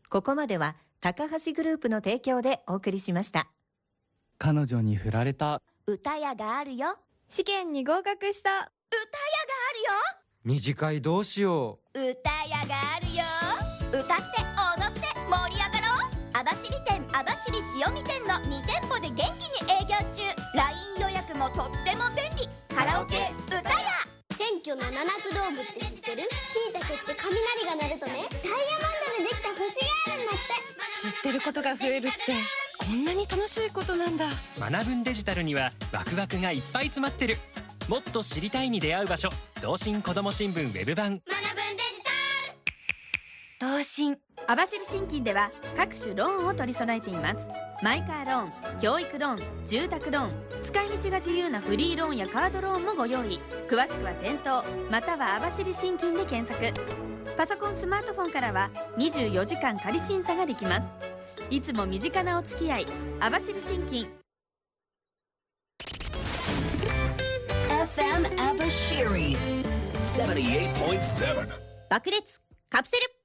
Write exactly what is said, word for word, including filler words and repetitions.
ここまでは高橋グループの提供でお送りしました。 彼女に振られた。 歌屋があるよ。 試験に合格した。 歌屋があ二次会どうしよるよ。歌屋があるよ。歌って踊って盛り上がろう。網走店、網走塩見店のに店舗で元気に営業中。 ライン 予約もとっても便利。カラオケ歌屋。 選挙の七つ道具って知ってる？しいたけって雷が鳴るとね、ダイヤモンドでできた星があるんだって。 知ってることが増えるってこんなに楽しいことなんだ。 学ぶんデジタルにはワクワクがいっぱい詰まってる。もっと知りたいに出会う場所、同心こども新聞ウェブ版。 学ぶんデジタル。 同心網走信金では各種ローンを取り揃えています。マイカーローン、教育ローン、住宅ローン、使い道が自由なフリーローンやカードローンもご用意。詳しくは店頭または網走信金で検索。パソコン、スマートフォンからはにじゅうよじかん仮審査ができます。いつも身近なお付き合い、網走信金。 エフエム 網走 セブンティーエイトポイントセブン爆裂カプセル